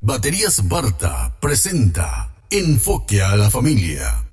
Baterías Barta presenta Enfoque a la Familia.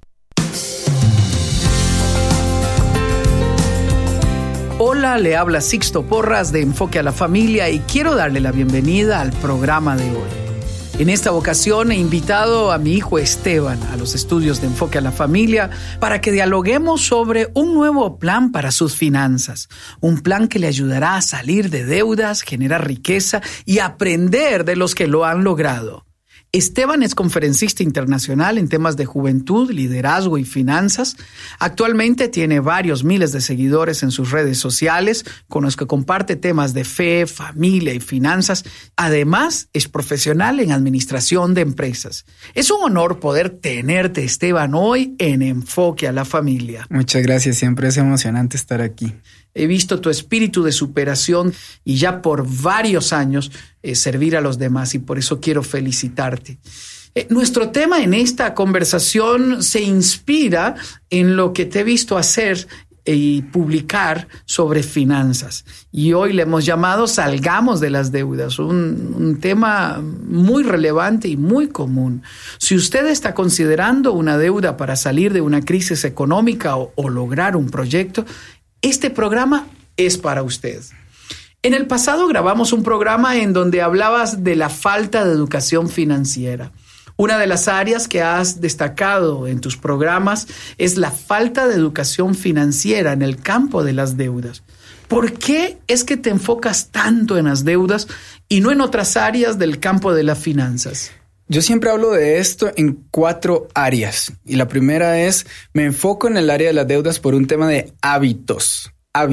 Hola, le habla Sixto Porras de Enfoque a la Familia y quiero darle la bienvenida al programa de hoy. En esta ocasión he invitado a mi hijo Esteban a los estudios de Enfoque a la Familia para que dialoguemos sobre un nuevo plan para sus finanzas. Un plan que le ayudará a salir de deudas, generar riqueza y aprender de los que lo han logrado. Esteban es conferencista internacional en temas de juventud, liderazgo y finanzas. Actualmente tiene varios miles de seguidores en sus redes sociales con los que comparte temas de fe, familia y finanzas. Además, es profesional en administración de empresas. Es un honor poder tenerte, Esteban, hoy en Enfoque a la Familia. Muchas gracias, siempre es emocionante estar aquí. He visto tu espíritu de superación y ya por varios años servir a los demás y por eso quiero felicitarte. Nuestro tema en esta conversación se inspira en lo que te he visto hacer y publicar sobre finanzas. Y hoy le hemos llamado Salgamos de las deudas, un tema muy relevante y muy común. Si usted está considerando una deuda para salir de una crisis económica o lograr un proyecto, este programa es para usted. En el pasado grabamos un programa en donde hablabas de la falta de educación financiera. Una de las áreas que has destacado en tus programas es la falta de educación financiera en el campo de las deudas. ¿Por qué es que te enfocas tanto en las deudas y no en otras áreas del campo de las finanzas? Yo siempre hablo de esto en 4 áreas. Y la primera es, me enfoco en el área de las deudas por un tema de hábitos.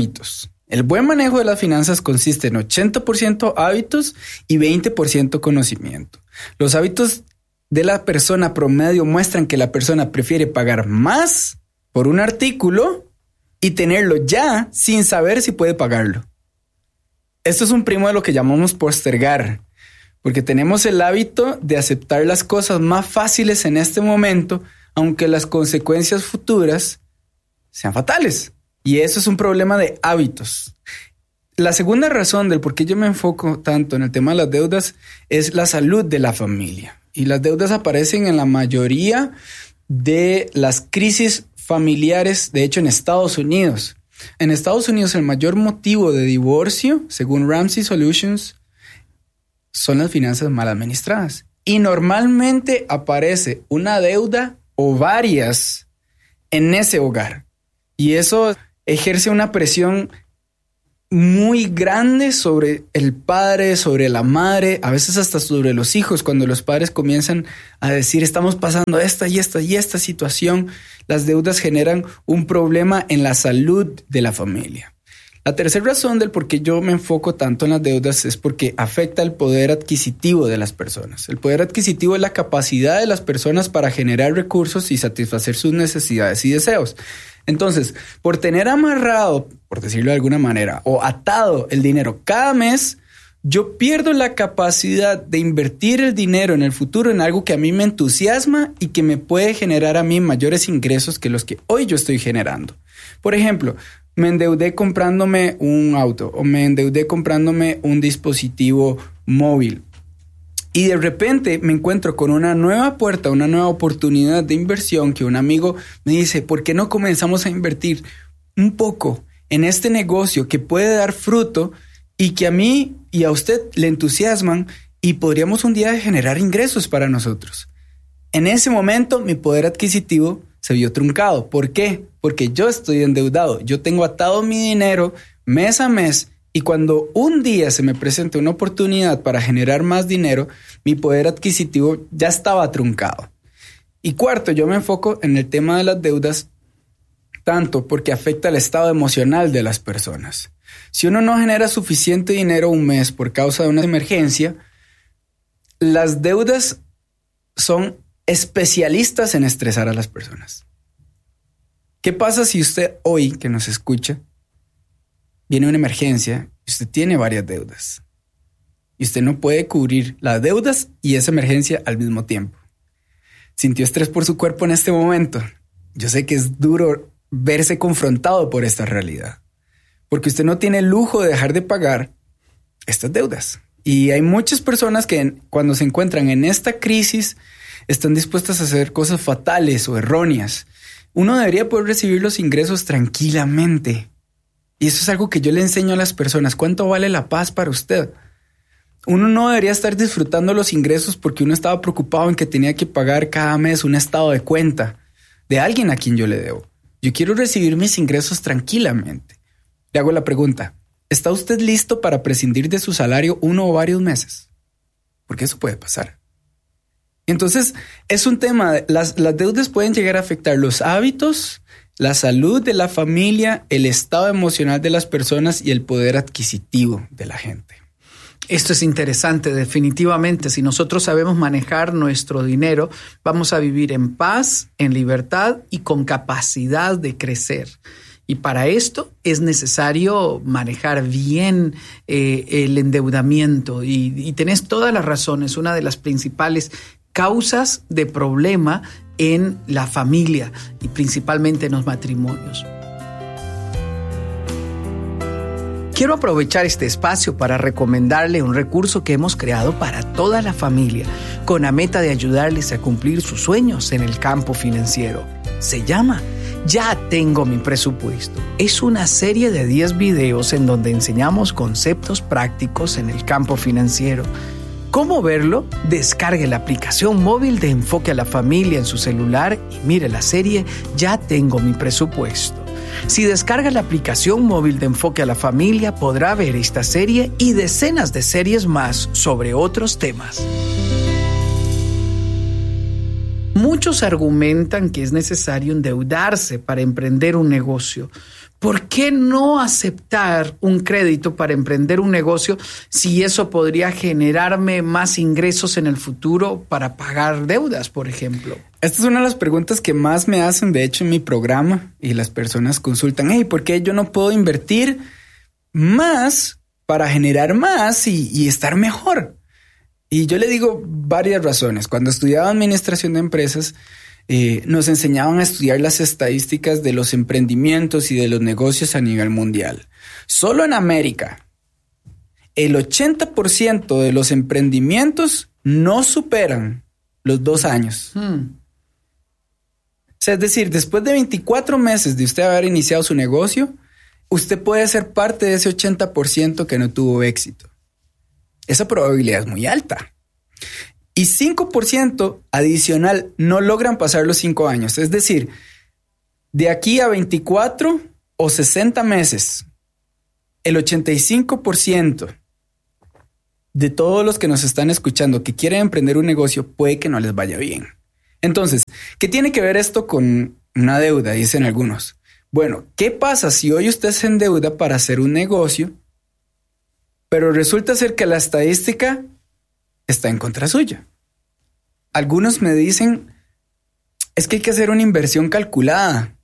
El buen manejo de las finanzas consiste en 80% hábitos y 20% conocimiento. Los hábitos de la persona promedio muestran que la persona prefiere pagar más por un artículo y tenerlo ya sin saber si puede pagarlo. Esto es un primo de lo que llamamos postergar. Porque tenemos el hábito de aceptar las cosas más fáciles en este momento, aunque las consecuencias futuras sean fatales. Y eso es un problema de hábitos. La segunda razón del por qué yo me enfoco tanto en el tema de las deudas es la salud de la familia. Y las deudas aparecen en la mayoría de las crisis familiares, de hecho en Estados Unidos. En Estados Unidos el mayor motivo de divorcio, según Ramsey Solutions, son las finanzas mal administradas. Y normalmente aparece una deuda o varias en ese hogar. Y eso ejerce una presión muy grande sobre el padre, sobre la madre, a veces hasta sobre los hijos. Cuando los padres comienzan a decir, estamos pasando esta y esta situación, las deudas generan un problema en la salud de la familia. La tercera razón del por qué yo me enfoco tanto en las deudas es porque afecta el poder adquisitivo de las personas. El poder adquisitivo es la capacidad de las personas para generar recursos y satisfacer sus necesidades y deseos. Entonces, por tener amarrado, por decirlo de alguna manera, o atado el dinero cada mes, yo pierdo la capacidad de invertir el dinero en el futuro en algo que a mí me entusiasma y que me puede generar a mí mayores ingresos que los que hoy yo estoy generando. Por ejemplo, me endeudé comprándome un auto o me endeudé comprándome un dispositivo móvil y de repente me encuentro con una nueva puerta, una nueva oportunidad de inversión que un amigo me dice, ¿por qué no comenzamos a invertir un poco en este negocio que puede dar fruto y que a mí y a usted le entusiasman y podríamos un día generar ingresos para nosotros? En ese momento mi poder adquisitivo se vio truncado. ¿Por qué? Porque yo estoy endeudado. Yo tengo atado mi dinero mes a mes y cuando un día se me presenta una oportunidad para generar más dinero, mi poder adquisitivo ya estaba truncado. Y cuarto, yo me enfoco en el tema de las deudas tanto porque afecta el estado emocional de las personas. Si uno no genera suficiente dinero un mes por causa de una emergencia, las deudas son especialistas en estresar a las personas. ¿Qué pasa si usted hoy que nos escucha viene una emergencia y usted tiene varias deudas y usted no puede cubrir las deudas y esa emergencia al mismo tiempo? ¿Sintió estrés por su cuerpo en este momento? Yo sé que es duro verse confrontado por esta realidad, porque usted no tiene el lujo de dejar de pagar estas deudas. Y hay muchas personas que cuando se encuentran en esta crisis están dispuestas a hacer cosas fatales o erróneas. Uno debería poder recibir los ingresos tranquilamente. Y eso es algo que yo le enseño a las personas. ¿Cuánto vale la paz para usted? Uno no debería estar disfrutando los ingresos porque uno estaba preocupado en que tenía que pagar cada mes un estado de cuenta de alguien a quien yo le debo. Yo quiero recibir mis ingresos tranquilamente. Le hago la pregunta, ¿está usted listo para prescindir de su salario 1 o varios meses? Porque eso puede pasar. Entonces, es un tema, las deudas pueden llegar a afectar los hábitos, la salud de la familia, el estado emocional de las personas y el poder adquisitivo de la gente. Esto es interesante, definitivamente. Si nosotros sabemos manejar nuestro dinero, vamos a vivir en paz, en libertad y con capacidad de crecer. Y para esto es necesario manejar bien el endeudamiento. Y tenés todas las razones. Una de las principales causas de problema en la familia y principalmente en los matrimonios. Quiero aprovechar este espacio para recomendarle un recurso que hemos creado para toda la familia, con la meta de ayudarles a cumplir sus sueños en el campo financiero. Se llama Ya Tengo Mi Presupuesto. Es una serie de 10 videos en donde enseñamos conceptos prácticos en el campo financiero. ¿Cómo verlo? Descargue la aplicación móvil de Enfoque a la Familia en su celular y mire la serie Ya Tengo Mi Presupuesto. Si descarga la aplicación móvil de Enfoque a la Familia, podrá ver esta serie y decenas de series más sobre otros temas. Muchos argumentan que es necesario endeudarse para emprender un negocio. ¿Por qué no aceptar un crédito para emprender un negocio si eso podría generarme más ingresos en el futuro para pagar deudas, por ejemplo? Esta es una de las preguntas que más me hacen, de hecho, en mi programa, y las personas consultan, hey, ¿por qué yo no puedo invertir más para generar más y estar mejor? Y yo le digo varias razones. Cuando estudiaba administración de empresas, nos enseñaban a estudiar las estadísticas de los emprendimientos y de los negocios a nivel mundial. Solo en América, el 80% de los emprendimientos no superan los 2 años. O sea, es decir, después de 24 meses de usted haber iniciado su negocio, usted puede ser parte de ese 80% que no tuvo éxito. Esa probabilidad es muy alta. Y 5% adicional no logran pasar los 5 años. Es decir, de aquí a 24 o 60 meses, el 85% de todos los que nos están escuchando que quieren emprender un negocio puede que no les vaya bien. Entonces, ¿qué tiene que ver esto con una deuda? Dicen algunos. Bueno, ¿qué pasa si hoy usted se endeuda para hacer un negocio, pero resulta ser que la estadística está en contra suya? Algunos me dicen, es que hay que hacer una inversión calculada.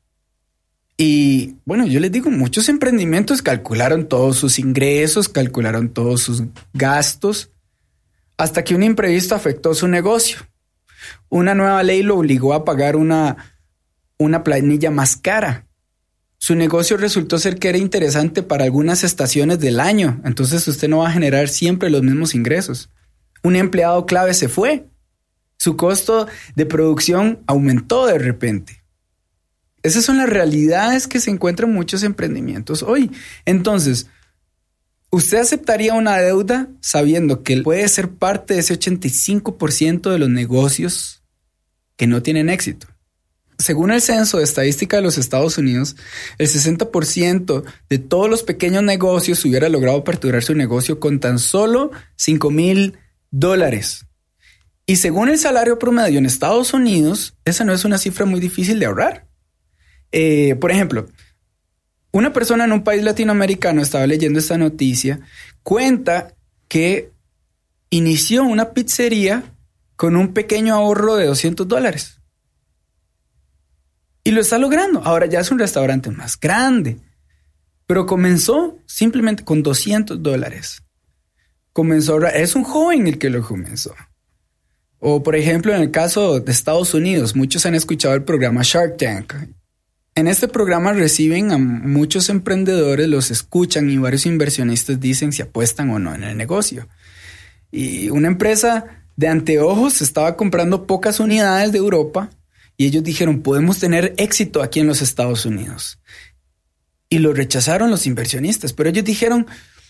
Y bueno, yo les digo, muchos emprendimientos calcularon todos sus ingresos, calcularon todos sus gastos, hasta que un imprevisto afectó su negocio. Una nueva ley lo obligó a pagar una planilla más cara. Su negocio resultó ser que era interesante para algunas estaciones del año, entonces usted no va a generar siempre los mismos ingresos. Un empleado clave se fue. Su costo de producción aumentó de repente. Esas son las realidades que se encuentran en muchos emprendimientos hoy. Entonces, ¿usted aceptaría una deuda sabiendo que puede ser parte de ese 85% de los negocios que no tienen éxito? Según el Censo de Estadística de los Estados Unidos, el 60% de todos los pequeños negocios hubiera logrado aperturar su negocio con tan solo $5,000. Y según el salario promedio en Estados Unidos, esa no es una cifra muy difícil de ahorrar. Por ejemplo, una persona en un país latinoamericano, estaba leyendo esta noticia, cuenta que inició una pizzería con un pequeño ahorro de $200. Y lo está logrando. Ahora ya es un restaurante más grande, pero comenzó simplemente con $200. Comenzó a ahorrar. Es un joven el que lo comenzó. O por ejemplo, en el caso de Estados Unidos, muchos han escuchado el programa Shark Tank. En este programa reciben a muchos emprendedores, los escuchan y varios inversionistas dicen si apuestan o no en el negocio. Y una empresa de anteojos estaba comprando pocas unidades de Europa y ellos dijeron, podemos tener éxito aquí en los Estados Unidos. Y lo rechazaron los inversionistas, pero ellos dijeron,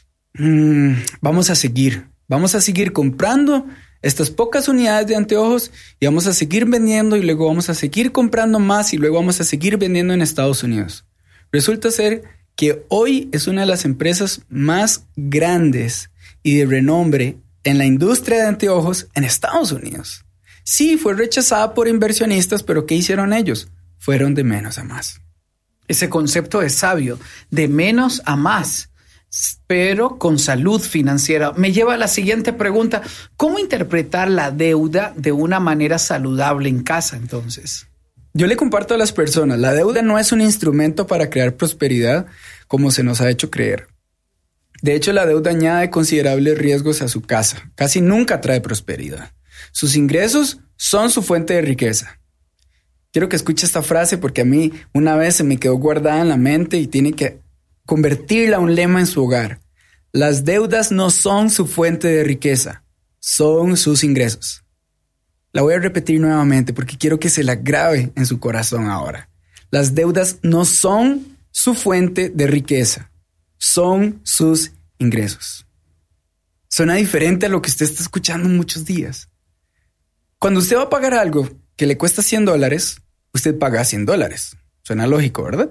vamos a seguir comprando estas pocas unidades de anteojos y vamos a seguir vendiendo y luego vamos a seguir comprando más y luego vamos a seguir vendiendo en Estados Unidos. Resulta ser que hoy es una de las empresas más grandes y de renombre en la industria de anteojos en Estados Unidos. Sí, fue rechazada por inversionistas, pero ¿qué hicieron ellos? Fueron de menos a más. Ese concepto es sabio, de menos a más, pero con salud financiera. Me lleva a la siguiente pregunta. ¿Cómo interpretar la deuda de una manera saludable en casa, entonces? Yo le comparto a las personas, la deuda no es un instrumento para crear prosperidad como se nos ha hecho creer. De hecho, la deuda añade considerables riesgos a su casa. Casi nunca trae prosperidad. Sus ingresos son su fuente de riqueza. Quiero que escuche esta frase porque a mí una vez se me quedó guardada en la mente y tiene que convertirla a un lema en su hogar. Las deudas no son su fuente de riqueza, son sus ingresos. La voy a repetir nuevamente porque quiero que se la grabe en su corazón ahora. Las deudas no son su fuente de riqueza, son sus ingresos. Suena diferente a lo que usted está escuchando en muchos días. Cuando usted va a pagar algo que le cuesta $100, usted paga $100. Suena lógico, ¿verdad?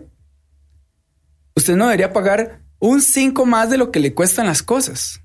Usted no debería pagar un 5 más de lo que le cuestan las cosas.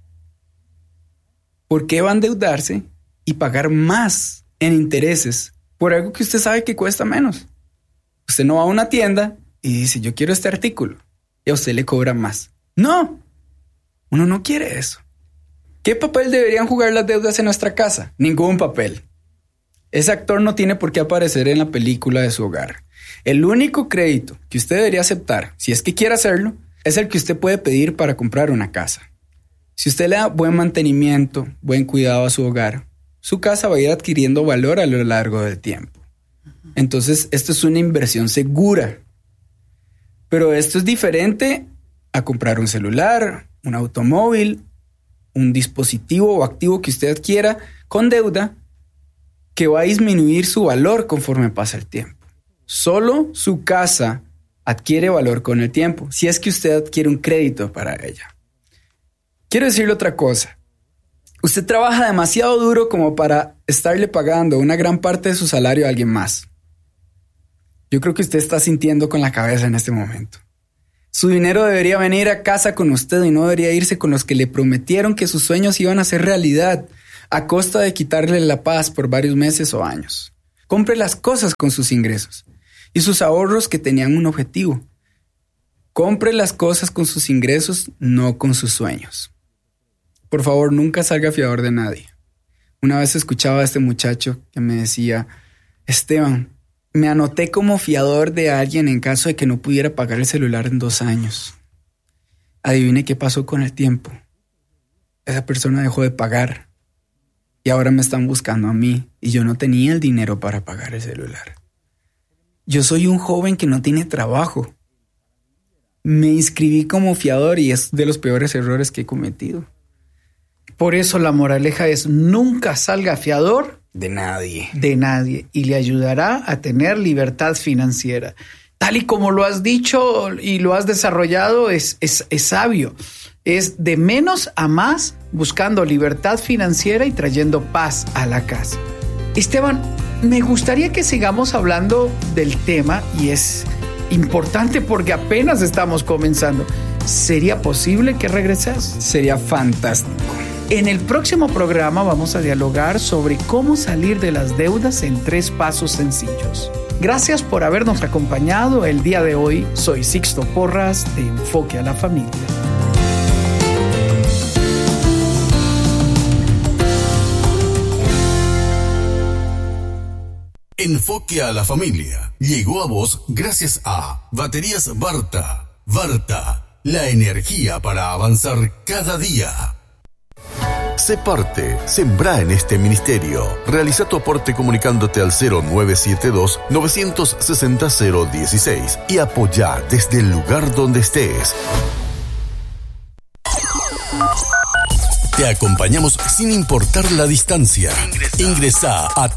¿Por qué va a endeudarse y pagar más en intereses por algo que usted sabe que cuesta menos? Usted no va a una tienda y dice, yo quiero este artículo, y a usted le cobra más. No, uno no quiere eso. ¿Qué papel deberían jugar las deudas en nuestra casa? Ningún papel. Ese actor no tiene por qué aparecer en la película de su hogar. El único crédito que usted debería aceptar, si es que quiere hacerlo, es el que usted puede pedir para comprar una casa. Si usted le da buen mantenimiento, buen cuidado a su hogar, su casa va a ir adquiriendo valor a lo largo del tiempo. Entonces, esto es una inversión segura. Pero esto es diferente a comprar un celular, un automóvil, un dispositivo o activo que usted adquiera con deuda que va a disminuir su valor conforme pasa el tiempo. Solo su casa adquiere valor con el tiempo, si es que usted adquiere un crédito para ella. Quiero decirle otra cosa. Usted trabaja demasiado duro como para estarle pagando una gran parte de su salario a alguien más. Yo creo que usted está sintiendo con la cabeza en este momento. Su dinero debería venir a casa con usted y no debería irse con los que le prometieron que sus sueños iban a ser realidad a costa de quitarle la paz por varios meses o años. Compre las cosas con sus ingresos y sus ahorros que tenían un objetivo. Compre las cosas con sus ingresos, no con sus sueños. Por favor, nunca salga fiador de nadie. Una vez escuchaba a este muchacho que me decía, Esteban, me anoté como fiador de alguien en caso de que no pudiera pagar el celular en 2 años. Adivine qué pasó con el tiempo. Esa persona dejó de pagar y ahora me están buscando a mí y yo no tenía el dinero para pagar el celular. Yo soy un joven que no tiene trabajo. Me inscribí como fiador y es de los peores errores que he cometido. Por eso la moraleja es nunca salga fiador de nadie. De nadie. Y le ayudará a tener libertad financiera. Tal y como lo has dicho y lo has desarrollado, es sabio. Es de menos a más, buscando libertad financiera y trayendo paz a la casa. Esteban, me gustaría que sigamos hablando del tema y es importante porque apenas estamos comenzando. ¿Sería posible que regresas? Sería fantástico. En el próximo programa vamos a dialogar sobre cómo salir de las deudas en 3 pasos sencillos. Gracias por habernos acompañado el día de hoy. Soy Sixto Porras de Enfoque a la Familia. Enfoque a la Familia llegó a vos gracias a Baterías Varta. Varta, la energía para avanzar cada día. Sé parte, sembrá en este ministerio. Realiza tu aporte comunicándote al 0972-960-016 y apoyá desde el lugar donde estés. Te acompañamos sin importar la distancia. Ingresa a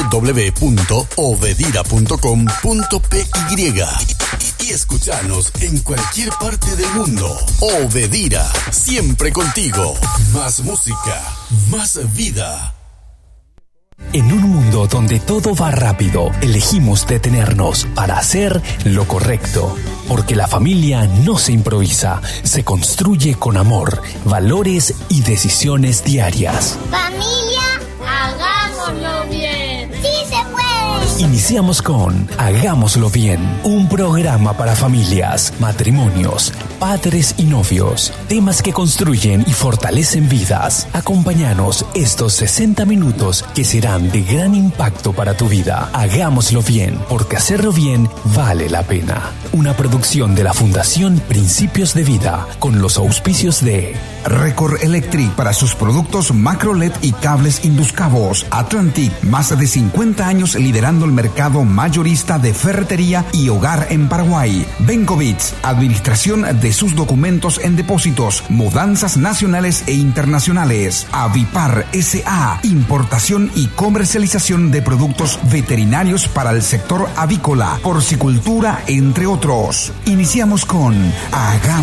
www.obedira.com.py y escuchanos en cualquier parte del mundo. Obedira, siempre contigo. Más música, más vida. En un mundo donde todo va rápido, elegimos detenernos para hacer lo correcto. Porque la familia no se improvisa, se construye con amor, valores y decisiones diarias. Familia, hagámoslo bien. ¡Sí se puede! Iniciamos con Hagámoslo Bien, un programa para familias, matrimonios, padres y novios. Temas que construyen y fortalecen vidas. Acompáñanos estos 60 minutos que serán de gran impacto para tu vida. Hagámoslo bien, porque hacerlo bien vale la pena. Una producción de la Fundación Principios de Vida, con los auspicios de Record Electric para sus productos macro LED y cables induscavos. Atlantic, más de 50 años liderando el mercado mayorista de ferretería y hogar en Paraguay. Benkovitz, administración de sus documentos en depósitos, mudanzas nacionales e internacionales. Avipar S.A., importación y comercialización de productos veterinarios para el sector avícola, porcicultura, entre otros. Iniciamos con Hagamos